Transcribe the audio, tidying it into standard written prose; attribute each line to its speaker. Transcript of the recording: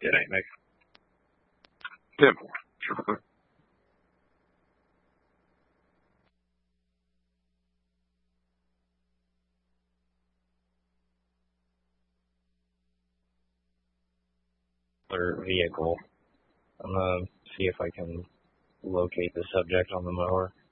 Speaker 1: Good night, Nick.
Speaker 2: Tim. Sure.
Speaker 1: Vehicle. I'm gonna see if I can locate the subject on the mower.